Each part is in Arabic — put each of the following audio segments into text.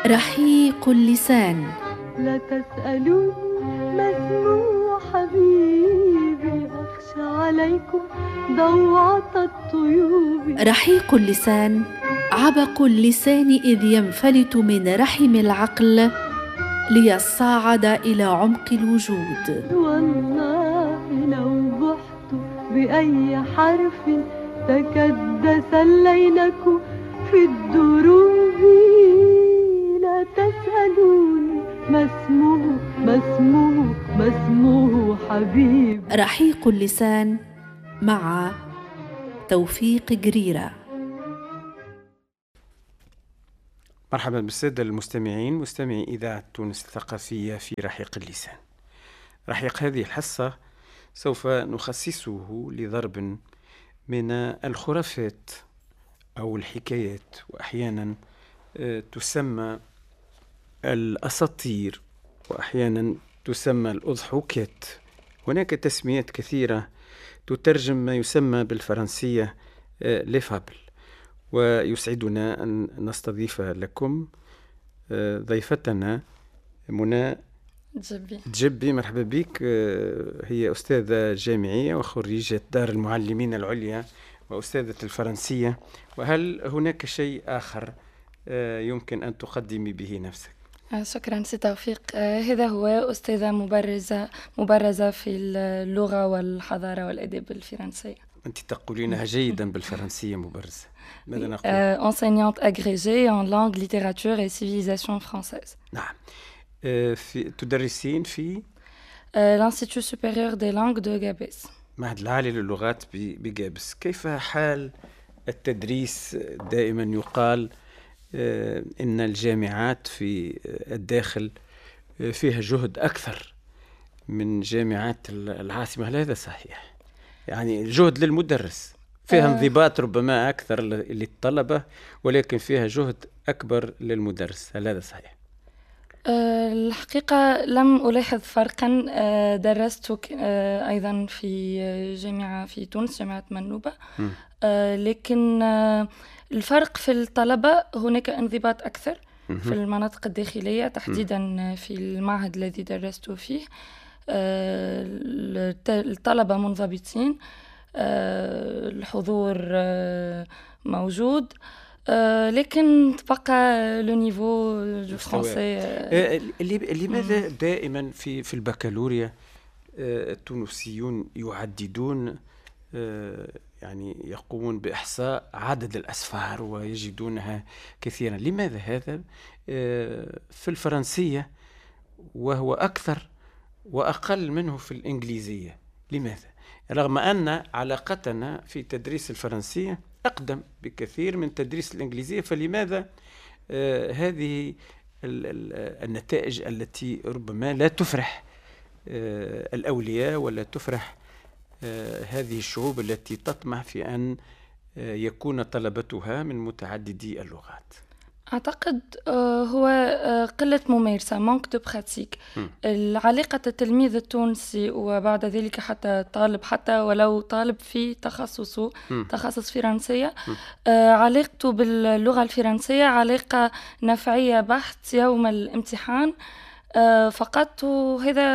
رحيق اللسان. لا تسألوني ما اسمه حبيبي، أخشى عليكم ضوعة الطيوب. رحيق اللسان عبق اللسان إذ ينفلت من رحم العقل ليصعد إلى عمق الوجود. والله لو بحت بأي حرف تكدس الليلك في الدروب. لا تسألوني ما اسمه حبيب. رحيق اللسان مع توفيق جريرة. مرحبا بالسادة المستمعين، مستمعي إذاعة تونس الثقافية في رحيق اللسان. رحيق هذه الحصة سوف نخصصه لضرب من الخرافات أو الحكايات، وأحيانا تسمى الأساطير، وأحيانا تسمى الأضحوكات. هناك تسميات كثيرة تترجم ما يسمى بالفرنسية لي فابل. ويسعدنا أن نستضيف لكم ضيفتنا منى جبي. مرحبا بك. هي أستاذة جامعية وخريجة دار المعلمين العليا وأستاذة الفرنسية. وهل هناك شيء آخر يمكن أن تقدمي به نفسك؟ شكرا سي توفيق. هذا هو أستاذة مبرزة في اللغة والحضارة والأدب الفرنسية. أنت تقولينها جيدا بالفرنسية مبرزة. ماذا نقول؟ enseignante agrégée en langue, littérature et civilisation française. نعم. تدرسين في l'Institut supérieur des langues de Gabès. معهد العالي للغات بجابس. كيف حال التدريس؟ دائما يقال إن الجامعات في الداخل فيها جهد أكثر من جامعات العاصمة، هل هذا صحيح؟ يعني جهد للمدرس، فيها انضباط ربما أكثر للطلبة، ولكن فيها جهد أكبر للمدرس، هل هذا صحيح؟ الحقيقة لم ألاحظ فرقا. درست أيضا في جامعة في تونس، جامعة منوبة. لكن الفرق في الطلبة، هناك انضباط أكثر في المناطق الداخلية، تحديدا في المعهد الذي درست فيه. الطلبة منضبطين، الحضور موجود، لكن تبقى لو نيفو دو فرونسي. لماذا دائما في البكالوريا التونسيون يعددون، يعني يقومون بإحصاء عدد الأسفار ويجدونها كثيرا؟ لماذا هذا في الفرنسية وهو أكثر وأقل منه في الإنجليزية؟ لماذا؟ رغم أن علاقتنا في تدريس الفرنسية أقدم بكثير من تدريس الإنجليزية، فلماذا هذه النتائج التي ربما لا تفرح الأولياء ولا تفرح هذه الشعوب التي تطمح في أن يكون طلبتها من متعددي اللغات؟ أعتقد هو قلة ممارسة، مانك دو براتيك. علاقة التلميذ التونسي وبعد ذلك حتى طالب، حتى ولو طالب في تخصصه تخصص فرنسية، علاقته باللغة الفرنسية علاقة نفعية بحت يوم الامتحان فقط، وهذا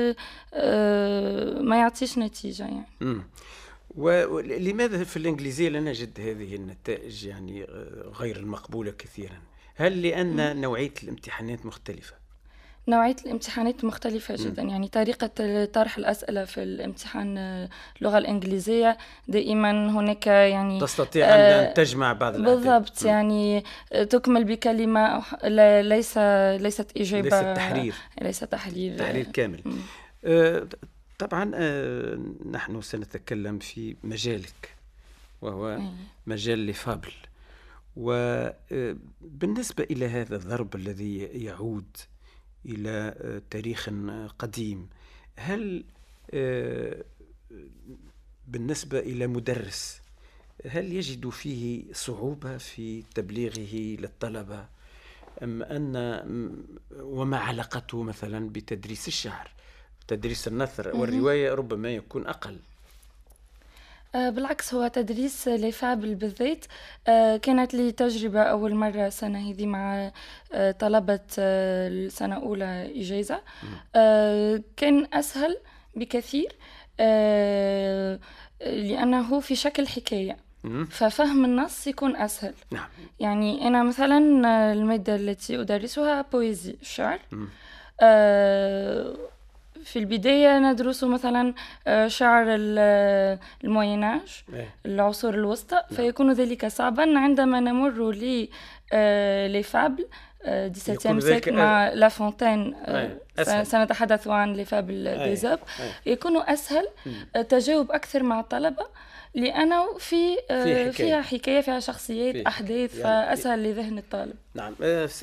ما يعطيش نتيجة يعني. ولماذا في الإنجليزية لا نجد هذه النتائج يعني غير المقبولة كثيرا؟ هل لأن نوعية الامتحانات مختلفة؟ نوعية الامتحانات مختلفة جدا. يعني طريقة طرح الأسئلة في الامتحان اللغة الإنجليزية دائما هناك يعني تستطيع أن تجمع بعض الأعداد بالضبط. يعني تكمل بكلمة، ليست إجابة، ليس تحرير كامل. طبعا نحن سنتكلم في مجالك وهو مجال لي فابل. وبالنسبة إلى هذا الضرب الذي يعود إلى تاريخ قديم، هل بالنسبة إلى مدرس هل يجد فيه صعوبة في تبليغه للطلبة، أم أن وما علاقته مثلا بتدريس الشعر، تدريس النثر والرواية ربما يكون أقل؟ بالعكس هو تدريس لي فابل بالذات كانت لي تجربة أول مرة سنة هذه مع طلبة السنة أولى إجازة. كان أسهل بكثير لأنه في شكل حكاية ففهم النص يكون أسهل. نعم. يعني أنا مثلا المادة التي أدرسها بويزي الشعر. في البداية ندرس مثلا شعر المويناج العصور الوسطى. فيكون ذلك صعبا عندما نمر لي فابل 17 سيكل مع لا فونتين. سنتحدث عن لي فابل ديزاب. يكون أسهل تجاوب أكثر مع الطلبة لأنه فيها حكاية فيها شخصيات أحداث فأسهل لذهن الطالب. نعم.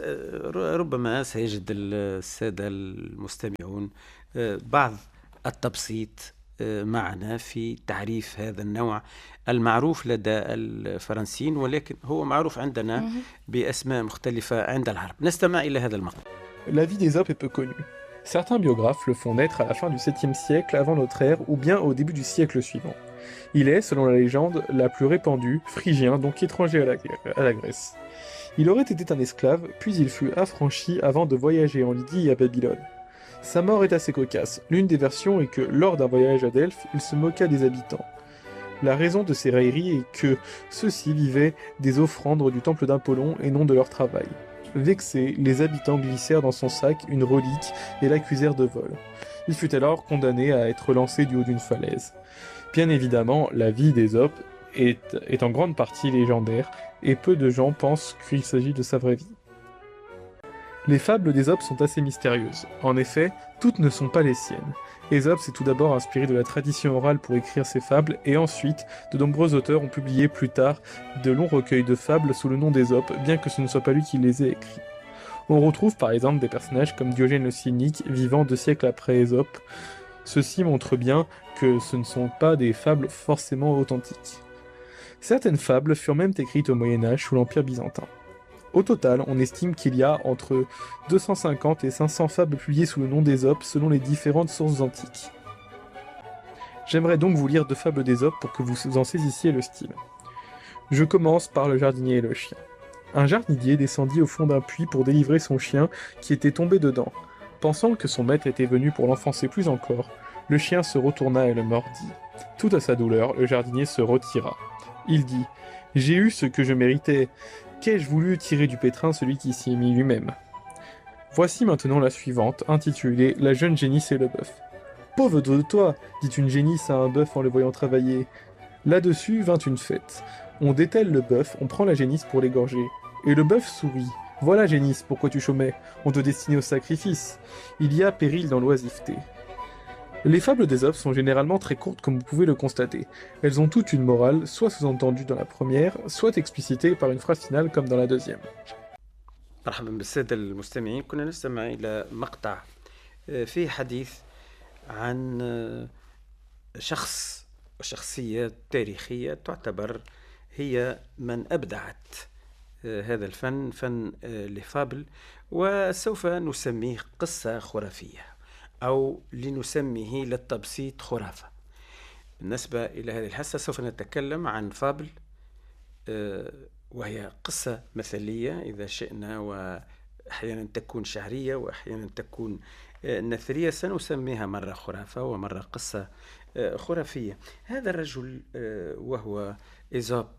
ربما سيجد السادة المستمعون بعض التبسيط معنا في تعريف هذا النوع المعروف لدى الفرنسيين ولكن هو معروف عندنا بأسماء مختلفة عند العرب. نستمع إلى هذا المقطع. La vie d'Ésope est peu connue. Certains biographes le font naître à la fin du 7e siècle avant notre ère ou bien au début du siècle suivant. Il est, selon la légende, la plus répandue, phrygien, donc étranger à la Grèce. Il aurait été un esclave, puis il fut affranchi avant de voyager en Lydie et à Babylone. Sa mort est assez cocasse. L'une des versions est que, lors d'un voyage à Delphes, il se moqua des habitants. La raison de ces railleries est que ceux-ci vivaient des offrandes du temple d'Apollon et non de leur travail. Vexés, les habitants glissèrent dans son sac une relique et l'accusèrent de vol. Il fut alors condamné à être lancé du haut d'une falaise. Bien évidemment, la vie d'Ésope est en grande partie légendaire et peu de gens pensent qu'il s'agit de sa vraie vie. Les fables d'Ésope sont assez mystérieuses. En effet, toutes ne sont pas les siennes. Ésope s'est tout d'abord inspiré de la tradition orale pour écrire ses fables et ensuite, de nombreux auteurs ont publié plus tard de longs recueils de fables sous le nom d'Ésope, bien que ce ne soit pas lui qui les ait écrits. On retrouve par exemple des personnages comme Diogène le Cynique vivant 2 siècles après Ésope. Ceci montre bien que ce ne sont pas des fables forcément authentiques. Certaines fables furent même écrites au Moyen-Âge sous l'Empire byzantin. Au total, on estime qu'il y a entre 250 et 500 fables publiées sous le nom d'Ésope selon les différentes sources antiques. J'aimerais donc vous lire 2 fables d'Ésope pour que vous en saisissiez le style. Je commence par le jardinier et le chien. Un jardinier descendit au fond d'un puits pour délivrer son chien qui était tombé dedans. Pensant que son maître était venu pour l'enfoncer plus encore, le chien se retourna et le mordit. Tout à sa douleur, le jardinier se retira. Il dit « J'ai eu ce que je méritais. Qu'ai-je voulu tirer du pétrin celui qui s'y est mis lui-même » Voici maintenant la suivante, intitulée « La jeune génisse et le bœuf ». « Pauvre de toi » dit une génisse à un bœuf en le voyant travailler. Là-dessus vint une fête. On dételle le bœuf, on prend la génisse pour l'égorger. Et le bœuf sourit. « Voilà génisse, pourquoi tu chômais? On te destinait au sacrifice. Il y a péril dans l'oisiveté. » Les fables d'Ésope sont généralement très courtes comme vous pouvez le constater. Elles ont toutes une morale, soit sous-entendue dans la première, soit explicitée par une phrase finale comme dans la deuxième. مرحبا بالسادة المستمعين. كنا نستمع إلى مقطع فيه حديث عن شخص وشخصية تاريخية تعتبر هي من أبدعت هذا الفن، فن لفابل، وسوف نسميه قصة خرافية أو لنسميه للتبسيط خرافة. بالنسبة إلى هذه الحصة سوف نتكلم عن فابل وهي قصة مثلية إذا شئنا، وأحيانا تكون شعرية وأحيانا تكون نثرية. سنسميها مرة خرافة ومرة قصة خرافية. هذا الرجل وهو إيزوب،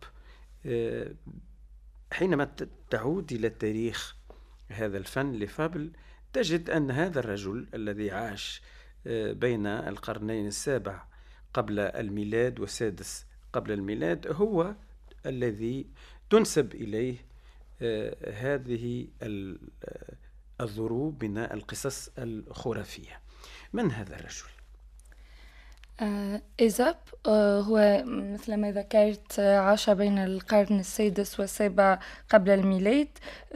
حينما تعود إلى تاريخ هذا الفن لفابل تجد أن هذا الرجل الذي عاش بين القرنين السابع قبل الميلاد والسادس قبل الميلاد هو الذي تنسب إليه هذه الضروب من القصص الخرافية. من هذا الرجل؟ إيزوب هو مثل ما ذكرت عاش بين القرن السادس والسابع قبل الميلاد,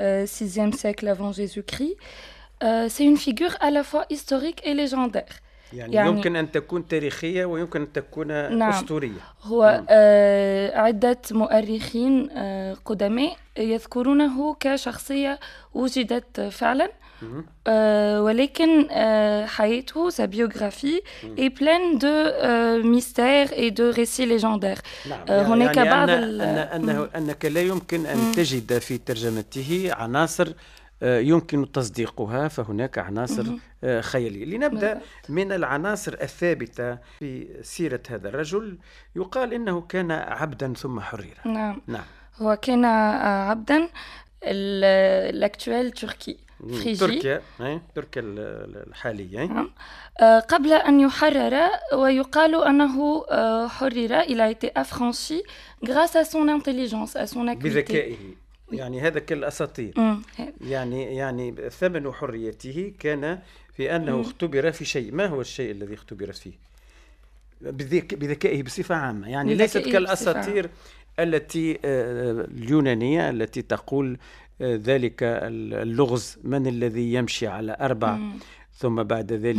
6e siècle avant Jésus-Christ. C'est une figure à la fois historique et légendaire. يعني يمكن أن تكون تاريخية ويمكن أن تكون أسطورية. هو عدة مؤرخين قدماء يذكرونه كشخصية وجدت فعلا، ولكن حياته sa biographie est pleine de mystères et de récits légendaires. هناك يعني بعض أنك لا يمكن أن تجد في ترجمته عناصر يمكن تصديقها، فهناك عناصر خيالية. لنبدأ من العناصر الثابتة في سيرة هذا الرجل. يقال إنه كان عبدا ثم حرر. نعم. هو كان عبدا الأكتوال تركي تركيا الحالية. نعم. قبل أن يحرر، ويقال أنه حرر il a été affranchi grâce à son intelligence, à son acuité. بذكائه. يعني هذا كالأساطير. يعني ثمن حريته كان في أنه اختبر في شيء. ما هو الشيء الذي اختبر فيه؟ بذكائه بصفة عامة. يعني ليست كالأساطير التي اليونانية التي تقول ذلك اللغز من الذي يمشي على 4 ثم بعد ذلك